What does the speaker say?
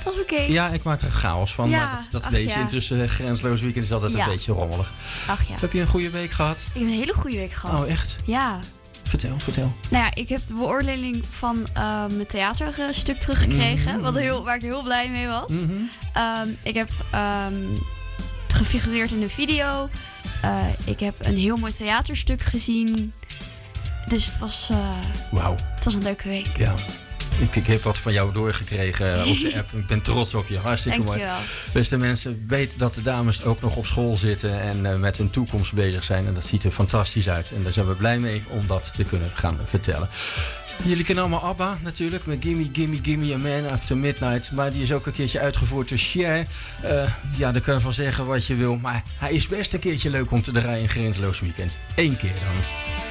Dat is oké. Ja, ik maak er chaos van. Ja, Maar dat weet je. Intussen Grensloos Weekend is altijd een beetje rommelig. Ach ja. Heb je een goede week gehad? Ik heb een hele goede week gehad. Oh, echt? Ja. Vertel. Nou ja, ik heb de beoordeling van mijn theaterstuk teruggekregen. Waar ik heel blij mee was. Ik heb gefigureerd in de video. Ik heb een heel mooi theaterstuk gezien. Dus het was, het was een leuke week. Ja. Ik heb wat van jou doorgekregen op de app. Ik ben trots op je. Hartstikke mooi. Beste mensen, weet dat de dames ook nog op school zitten en met hun toekomst bezig zijn. En dat ziet er fantastisch uit. En daar zijn we blij mee om dat te kunnen gaan vertellen. Jullie kennen allemaal ABBA natuurlijk, met Gimme, Gimme, Gimme a Man After Midnight. Maar die is ook een keertje uitgevoerd door Cher. Ja, daar kun je van zeggen wat je wil. Maar hij is best een keertje leuk om te draaien in Grensloos Weekend. 1 keer dan.